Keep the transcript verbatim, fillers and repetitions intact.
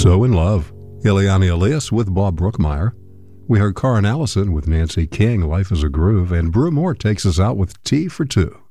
So in Love, Ileana Elias with Bob Brookmeyer. We heard Karen Allison with Nancy King, Life is a Groove, and Brew Moore takes us out with Tea for Two.